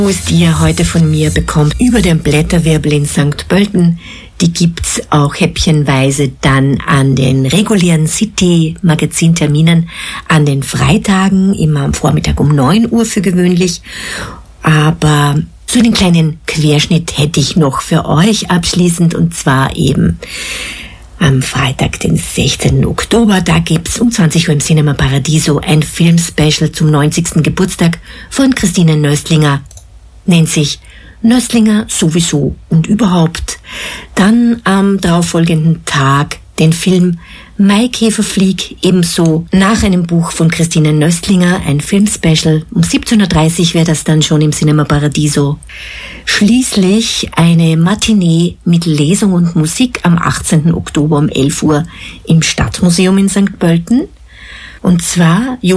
Die ihr heute von mir bekommt über den Blätterwirbel in St. Pölten, die gibt's auch häppchenweise dann an den regulären City-Magazin-Terminen an den Freitagen, immer am Vormittag um 9 Uhr für gewöhnlich. Aber so einen kleinen Querschnitt hätte ich noch für euch abschließend, und zwar eben am Freitag, den 16. Oktober, da gibt's um 20 Uhr im Cinema Paradiso ein Filmspecial zum 90. Geburtstag von Christine Nöstlinger. Nennt sich Nöstlinger sowieso und überhaupt. Dann am darauffolgenden Tag den Film Maikäferflieg, ebenso nach einem Buch von Christine Nöstlinger, ein Filmspecial. Um 17.30 Uhr wäre das dann schon im Cinema Paradiso. Schließlich eine Matinee mit Lesung und Musik am 18. Oktober um 11 Uhr im Stadtmuseum in St. Pölten. Und zwar